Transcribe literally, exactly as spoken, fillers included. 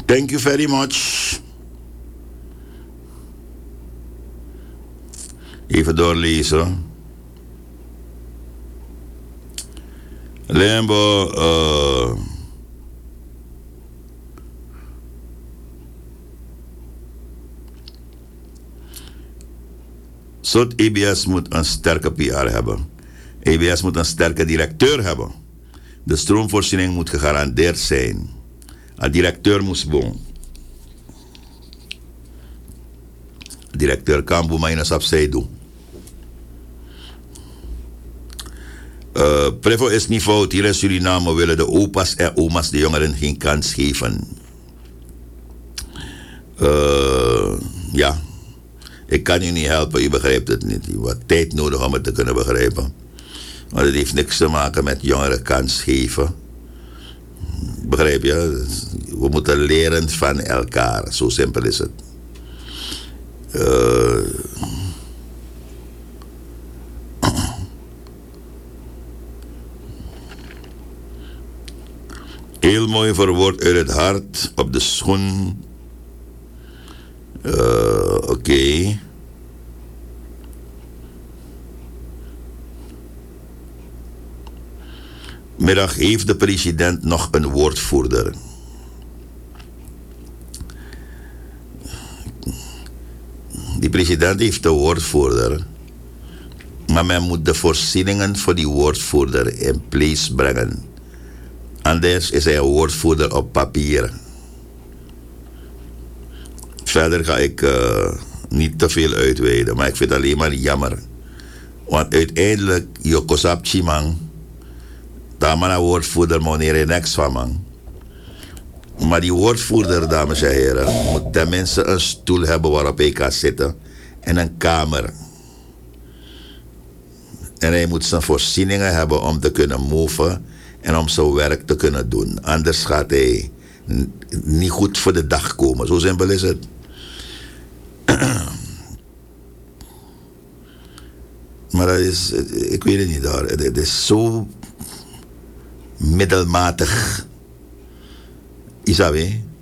Thank you very much. Even doorlezen. Lembo, uh, Soort E B S moet een sterke P R hebben. E B S moet een sterke directeur hebben. De stroomvoorziening moet gegarandeerd zijn. Een directeur moet boom. Directeur kan boem maar in een sapzij doen. Uh, Prevo is niet fout. Hier in Suriname willen de opa's en oma's de jongeren geen kans geven. Uh, ja. Ik kan u niet helpen, u begrijpt het niet. U hebt tijd nodig om het te kunnen begrijpen. Maar het heeft niks te maken met jongeren kans geven. Begrijp je? We moeten leren van elkaar. Zo simpel is het. Uh, heel mooi verwoord uit het hart op de schoen. Uh, Oké. Okay. Middag heeft de president nog een woordvoerder. Die president heeft een woordvoerder. Maar men moet de voorzieningen voor die woordvoerder in place brengen. Anders is hij een woordvoerder op papier. Verder ga ik uh, niet te veel uitweiden, maar ik vind het alleen maar jammer. Want uiteindelijk, je kosap chimang, daar maar een woordvoerder moneren en niks van man. Maar die woordvoerder, dames en heren, moet tenminste een stoel hebben waarop hij kan zitten en een kamer. En hij moet zijn voorzieningen hebben om te kunnen moven en om zijn werk te kunnen doen. Anders gaat hij n- niet goed voor de dag komen. Zo simpel is het. Maar dat is, ik weet het niet hoor. Het is zo middelmatig. Isabe,